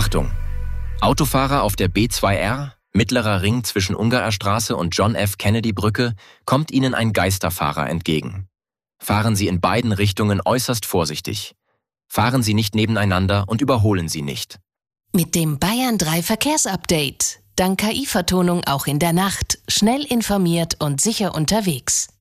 Achtung! Autofahrer auf der B2R, mittlerer Ring zwischen Ungarer Straße und John F. Kennedy Brücke, kommt Ihnen ein Geisterfahrer entgegen. Fahren Sie in beiden Richtungen äußerst vorsichtig. Fahren Sie nicht nebeneinander und überholen Sie nicht. Mit dem Bayern 3 Verkehrsupdate. Dank KI-Vertonung auch in der Nacht. Schnell informiert und sicher unterwegs.